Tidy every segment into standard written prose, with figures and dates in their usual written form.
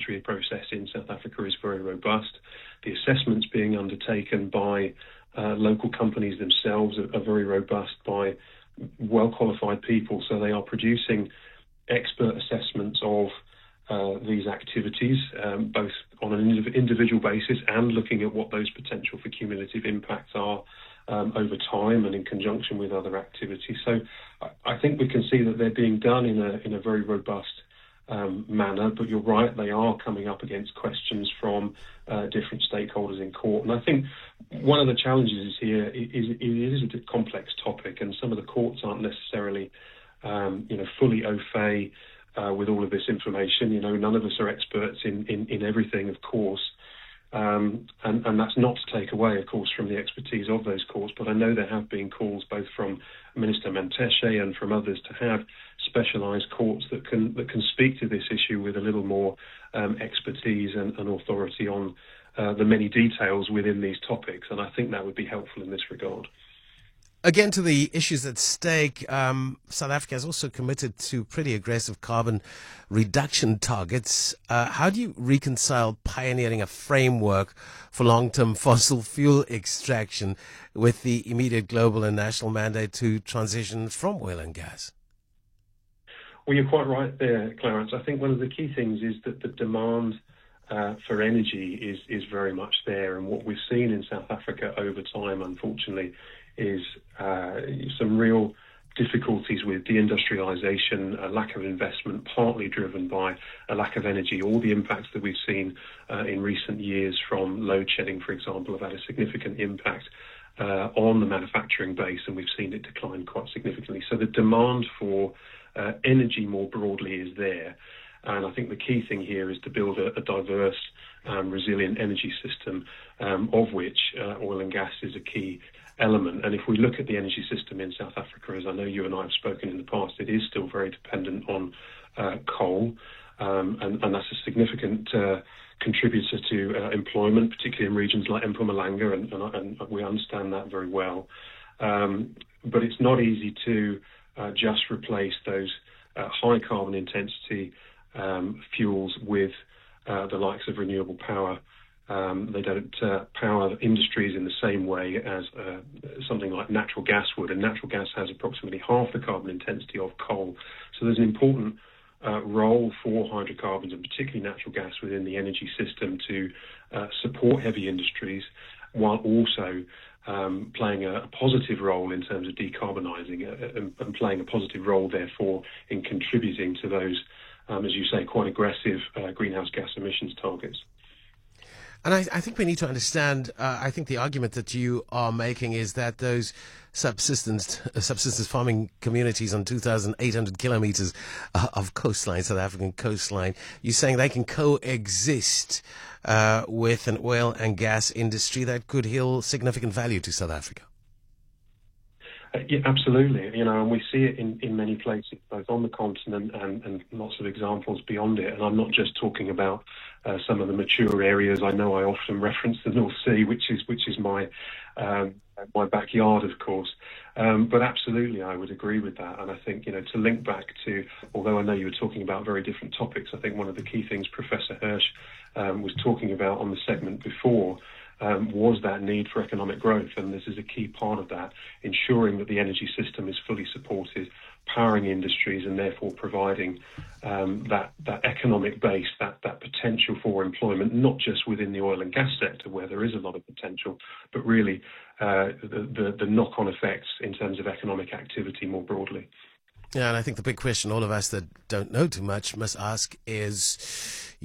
regulatory process in South Africa is very robust. The assessments being undertaken by local companies themselves are very robust by well-qualified people. So they are producing expert assessments of these activities, both on an individual basis and looking at what those potential for cumulative impacts are over time and in conjunction with other activities. So I think we can see that they're being done in a very robust manner, but you're right, they are coming up against questions from different stakeholders in court. And I think one of the challenges here is it is a complex topic, and some of the courts aren't necessarily fully au fait with all of this information. None of us are experts in everything, of course. And that's not to take away, of course, from the expertise of those courts. But I know there have been calls both from Minister Manteshe and from others to have specialised courts that can speak to this issue with a little more expertise and authority on the many details within these topics. And I think that would be helpful in this regard. Again, to the issues at stake, South Africa has also committed to pretty aggressive carbon reduction targets. How do you reconcile pioneering a framework for long-term fossil fuel extraction with the immediate global and national mandate to transition from oil and gas? Well, you're quite right there, Clarence. I think one of the key things is that the demand for energy is very much there. And what we've seen in South Africa over time, unfortunately, is some real difficulties with deindustrialization, a lack of investment, partly driven by a lack of energy. All the impacts that we've seen in recent years from load shedding, for example, have had a significant impact on the manufacturing base, and we've seen it decline quite significantly. So the demand for energy more broadly is there. And I think the key thing here is to build a diverse, resilient energy system, of which oil and gas is a key element. And if we look at the energy system in South Africa, as I know you and I have spoken in the past, it is still very dependent on coal, and that's a significant contributor to employment, particularly in regions like Mpumalanga, and we understand that very well. But it's not easy to just replace those high carbon intensity fuels with the likes of renewable power. They don't power industries in the same way as something like natural gas would, and natural gas has approximately half the carbon intensity of coal. So there's an important role for hydrocarbons, and particularly natural gas, within the energy system to support heavy industries, while also playing a positive role in terms of decarbonising and playing a positive role, therefore, in contributing to those, as you say, quite aggressive greenhouse gas emissions targets. And I think we need to understand, I think the argument that you are making is that those subsistence farming communities on 2,800 kilometers of coastline, South African coastline, you're saying they can coexist with an oil and gas industry that could yield significant value to South Africa? Yeah, absolutely. And we see it in many places, both on the continent and lots of examples beyond it. And I'm not just talking about some of the mature areas. I know I often reference the North Sea, which is my backyard, of course. But absolutely, I would agree with that. And I think, to link back to, although I know you were talking about very different topics, I think one of the key things Professor Hirsch was talking about on the segment before was that need for economic growth. And this is a key part of that, ensuring that the energy system is fully supported, powering industries, and therefore providing that economic base, that potential for employment, not just within the oil and gas sector where there is a lot of potential, but really the knock-on effects in terms of economic activity more broadly. Yeah, and I think the big question all of us that don't know too much must ask is,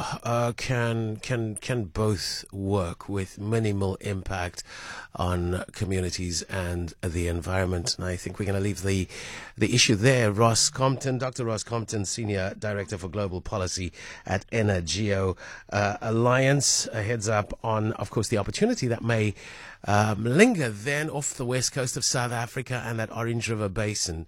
can both work with minimal impact on communities and the environment? And I think we're going to leave the issue there. Ross Compton, Dr. Ross Compton, Senior Director for Global Policy at Energeo Alliance, a heads up on, of course, the opportunity that may linger then off the west coast of South Africa and that Orange River Basin.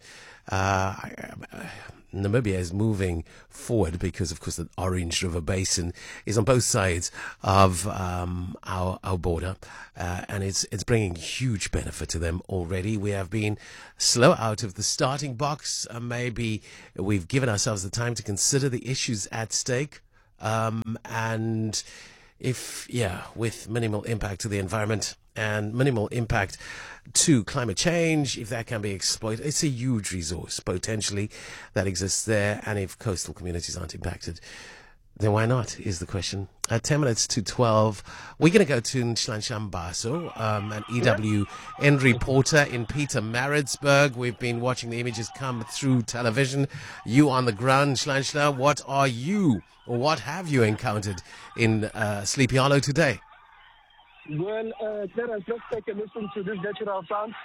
Namibia is moving forward because, of course, the Orange River Basin is on both sides of our border, and it's bringing huge benefit to them already. We have been slow out of the starting box. Maybe we've given ourselves the time to consider the issues at stake. and with minimal impact to the environment and minimal impact to climate change, if that can be exploited, it's a huge resource potentially that exists there. And if coastal communities aren't impacted, then why not, is the question. At 10 minutes to 12, we're going to go to Nhlanhla Mbaso, an EWN reporter in Pietermaritzburg. We've been watching the images come through television. You on the ground, Nhlanhla, what have you encountered in Sleepy Hollow today? Well, Clarence, let's take a listen to this natural sound.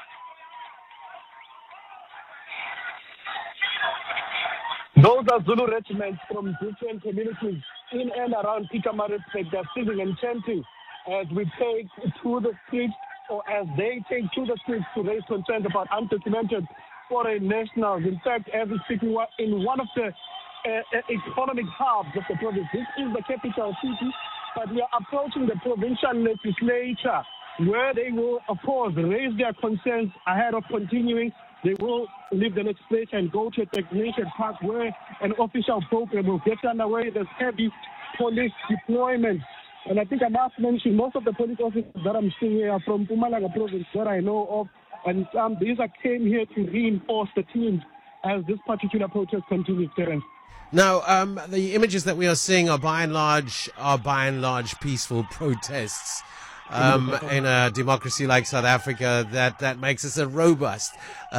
Those are Zulu regiments from different communities in and around Pietermaritzburg. They're singing and chanting as we take to the streets, or as they take to the streets to raise concerns about undocumented foreign nationals. In fact, as we speak, in one of the economic hubs of the province. This is the capital city, but we are approaching the provincial legislature, where they will, of course, raise their concerns ahead of continuing. They will leave the legislature and go to a technician park where an official program will get underway. There's heavy police deployment. And I think I must mention, most of the police officers that I'm seeing here are from Mpumalanga province, that I know of. And these came here to reinforce the teams as this particular protest continues, Terence. Now, the images that we are seeing are by and large peaceful protests. In a democracy like South Africa, that makes us a robust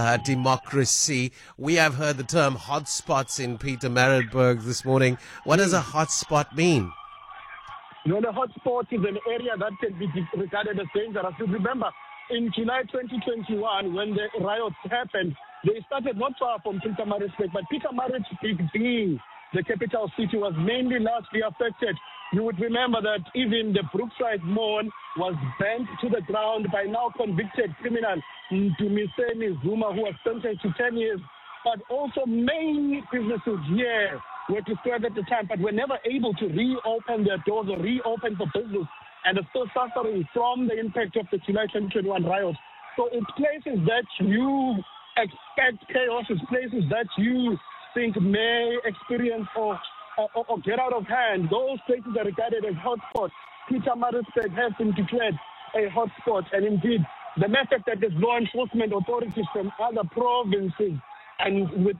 democracy. We have heard the term hotspots in Pietermaritzburg this morning. What does a hotspot mean? Well, a hotspot is an area that can be regarded as dangerous. Remember, in July 2021, when the riots happened, they started not far from Pietermaritzburg, but Pietermaritzburg, being the capital city, was mainly largely affected. You would remember that even the Brookside Mall was burnt to the ground by now convicted criminal Dumiseni Zuma, who was sentenced to 10 years. But also many businesses here were destroyed at the time, but were never able to reopen their doors or reopen for business, and are still suffering from the impact of the July 2021 riots. So it's places that you expect chaos, it's places that you think may experience or get out of hand. Those places are regarded as hotspots. Pietermaritzburg has been declared a hotspot, and indeed, the method that there's law enforcement authorities from other provinces and with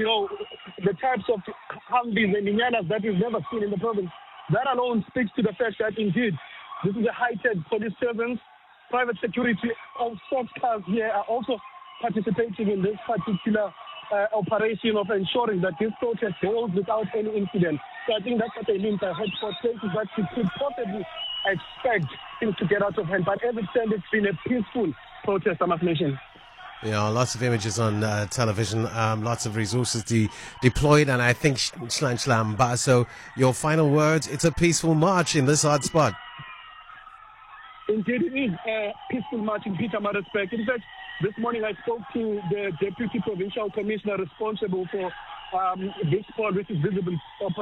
the types of Humvees and Inyanas that we've never seen in the province, that alone speaks to the fact that indeed this is a heightened police presence. Private security of sports cars here are also participating in this particular operation of ensuring that this protest goes without any incident. So I think that's what they mean by hotspot places, that you could possibly expect things to get out of hand. But as it stands, it's been a peaceful protest, I must mention. Yeah, lots of images on television, lots of resources deployed, and I think Nhlanhla Mbaso, your final words, it's a peaceful march in this hot spot. Indeed, it is a peaceful march in Pietermaritzburg. In fact, this morning I spoke to the Deputy Provincial Commissioner responsible for this sport, which is visible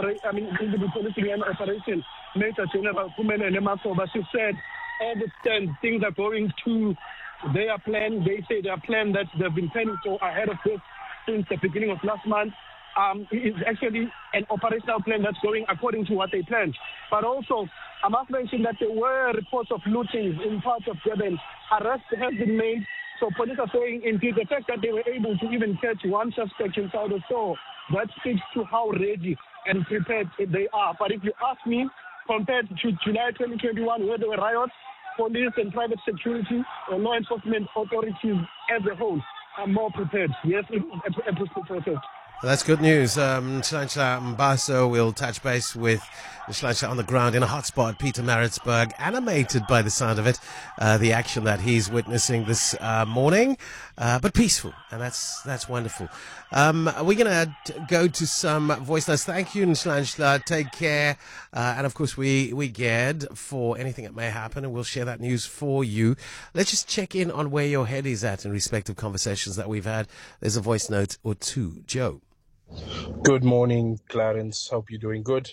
policing and operation, Major General Kumene Nemasoba. She said, as it stands, things are going to their plan. They say their plan that they've been planning for ahead of this since the beginning of last month. It's actually an operational plan that's going according to what they planned. But also, I must mention that there were reports of lootings in parts of Durban. Arrests have been made. So police are saying, indeed, the fact that they were able to even catch one suspect inside the store, that speaks to how ready and prepared they are. But if you ask me, compared to July 2021, where there were riots, police and private security and law enforcement authorities as a whole are more prepared. Yes, it's a peaceful protest. That's good news. Nhlanhla Mbaso will touch base with Nhlanhla on the ground in a hotspot, Pietermaritzburg, animated by the sound of it, the action that he's witnessing this morning, but peaceful, and that's wonderful. We're going to go to some voice notes. Thank you, Nhlanhla. Take care. And of course, we geared for anything that may happen, and we'll share that news for you. Let's just check in on where your head is at in respect of conversations that we've had. There's a voice note or two. Joe. Good morning, Clarence. Hope you're doing good.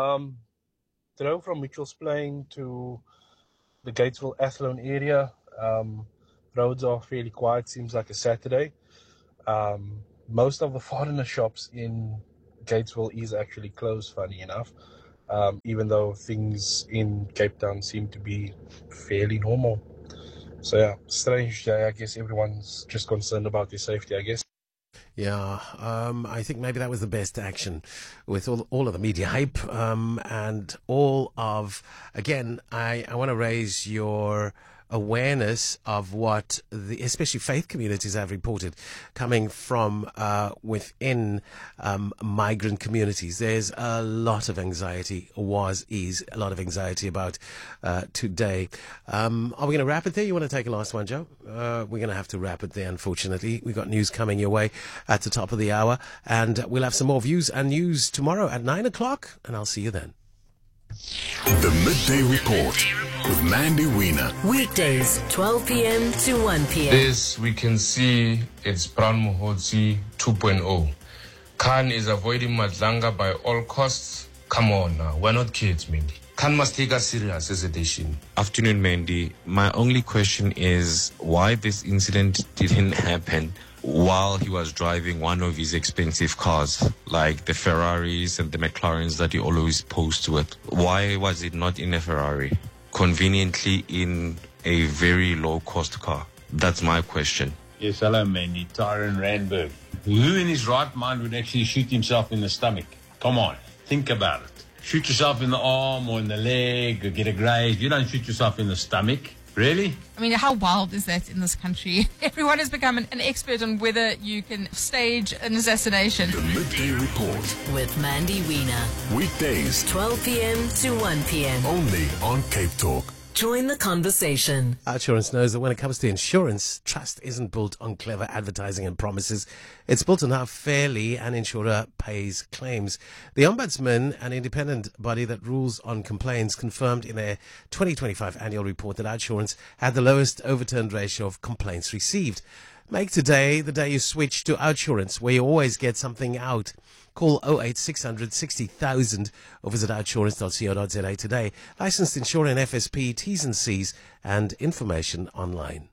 Today from Mitchell's Plain to the Gatesville Athlone area. Roads are fairly quiet, seems like a Saturday. Most of the foreigner shops in Gatesville is actually closed, funny enough. even though things in Cape Town seem to be fairly normal. So yeah, strange day. I guess everyone's just concerned about their safety, I guess. Yeah, I think maybe that was the best action with all of the media hype and all of, again, I want to raise your awareness of what especially faith communities have reported coming from within migrant communities. There's a lot of anxiety, is a lot of anxiety about today. Are we going to wrap it there? You want to take a last one, Joe? We're going to have to wrap it there, unfortunately. We've got news coming your way at the top of the hour, and we'll have some more views and news tomorrow at 9 o'clock, and I'll see you then. The Midday Report with Mandy Wiener. Weekdays, 12 p.m. to 1 p.m. This we can see it's Brown Mohotsi 2.0. Khan is avoiding Madlanga by all costs. Come on now, we're not kids, Mandy. Khan must take us serious as a nation. Afternoon, Mandy. My only question is why this incident didn't happen while he was driving one of his expensive cars, like the Ferraris and the McLarens that he always posts with. Why was it not in a Ferrari? Conveniently in a very low-cost car. That's my question. Yes, hello, Mandy. Tyron Randberg. Who in his right mind would actually shoot himself in the stomach? Come on, think about it. Shoot yourself in the arm or in the leg or get a graze. You don't shoot yourself in the stomach. Really? I mean, how wild is that in this country? Everyone has become an expert on whether you can stage an assassination. The Midday Report with Mandy Wiener. Weekdays, 12 p.m. to 1 p.m. only on Cape Talk. Join the conversation. OUTsurance knows that when it comes to insurance, trust isn't built on clever advertising and promises. It's built on how fairly an insurer pays claims. The Ombudsman, an independent body that rules on complaints, confirmed in their 2025 annual report that OUTsurance had the lowest overturned ratio of complaints received. Make today the day you switch to OUTsurance, where you always get something out. Call 08600 60,000 or visit outsurance.co.za today. Licensed insurer and FSP, T's and C's, and information online.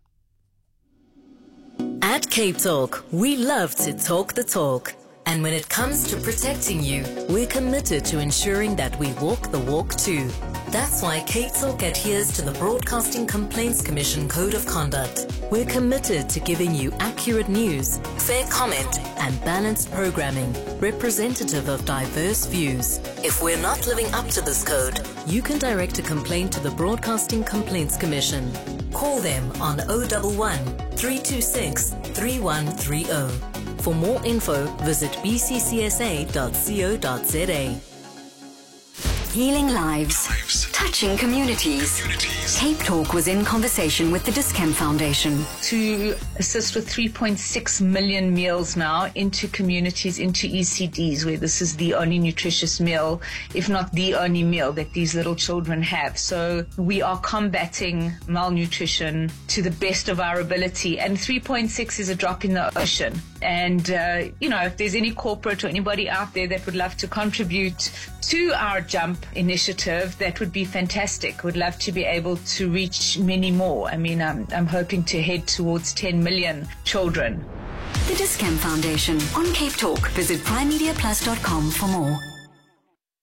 At Cape Talk, we love to talk the talk. And when it comes to protecting you, we're committed to ensuring that we walk the walk too. That's why Cape Talk adheres to the Broadcasting Complaints Commission Code of Conduct. We're committed to giving you accurate news, fair comment, and balanced programming, representative of diverse views. If we're not living up to this code, you can direct a complaint to the Broadcasting Complaints Commission. Call them on 011 326 3130. For more info, visit bccsa.co.za. Healing lives, touching communities. Cape Talk was in conversation with the Dis-Chem Foundation to assist with 3.6 million meals now into communities, into ECDs, where this is the only nutritious meal, if not the only meal that these little children have. So we are combating malnutrition to the best of our ability, and 3.6 is a drop in the ocean. And, if there's any corporate or anybody out there that would love to contribute to our JUMP initiative, that would be fantastic. Would love to be able to reach many more. I mean, I'm hoping to head towards 10 million children. The Dis-Chem Foundation on Cape Talk. Visit primemediaplus.com for more.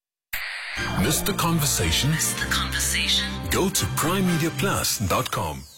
Missed the conversation? Go to primemediaplus.com.